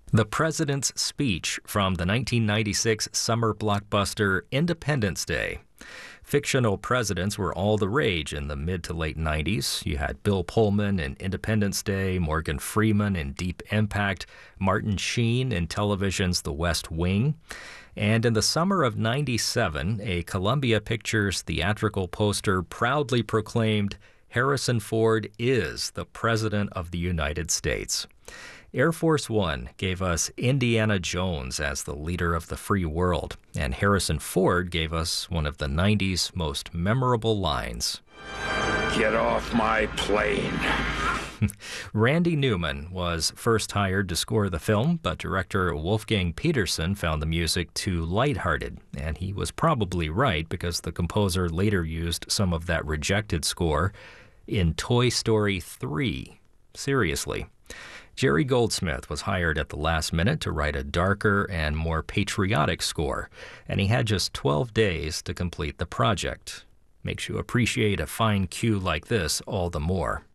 The President's Speech from the 1996 summer blockbuster Independence Day. Fictional presidents were all the rage in the mid to late 90s. You had Bill Pullman in Independence Day, Morgan Freeman in Deep Impact, Martin Sheen in television's The West Wing. And in the summer of 97, a Columbia Pictures theatrical poster proudly proclaimed, "Harrison Ford is the President of the United States." Air Force One gave us Indiana Jones as the leader of the free world, and Harrison Ford gave us one of the 90s most memorable lines. "Get off my plane." Randy Newman was first hired to score the film, but director Wolfgang Petersen found the music too lighthearted, and he was probably right because the composer later used some of that rejected score in Toy Story 3. Seriously. Jerry Goldsmith was hired at the last minute to write a darker and more patriotic score, and he had just 12 days to complete the project. Makes you appreciate a fine cue like this all the more.